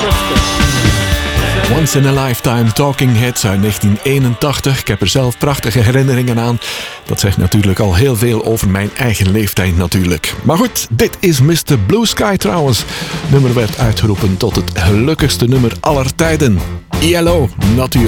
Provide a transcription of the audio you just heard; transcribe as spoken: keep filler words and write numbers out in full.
Once in a Lifetime Talking Heads uit negentien eenentachtig. Ik heb er zelf prachtige herinneringen aan. Dat zegt natuurlijk al heel veel over mijn eigen leeftijd natuurlijk. Maar goed, dit is mister Blue Sky trouwens. Het nummer werd uitgeroepen tot het gelukkigste nummer aller tijden. I L O, natuurlijk.